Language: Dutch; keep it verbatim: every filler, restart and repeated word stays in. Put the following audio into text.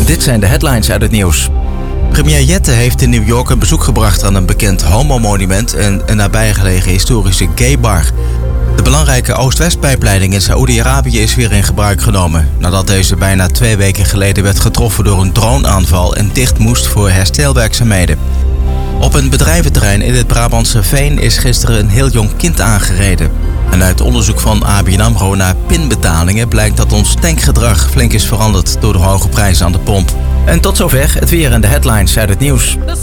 Dit zijn de headlines uit het nieuws. Premier Jette heeft in New York een bezoek gebracht aan een bekend homomonument en een nabijgelegen historische gaybar. De belangrijke Oost-West-pijpleiding in Saoedi-Arabië is weer in gebruik genomen, nadat deze bijna twee weken geleden werd getroffen door een droneaanval en dicht moest voor herstelwerkzaamheden. Op een bedrijventerrein in het Brabantse Veen is gisteren een heel jong kind aangereden. En uit onderzoek van A B N AMRO naar pinbetalingen blijkt dat ons tankgedrag flink is veranderd door de hoge prijzen aan de pomp. En tot zover het weer en de headlines uit het nieuws.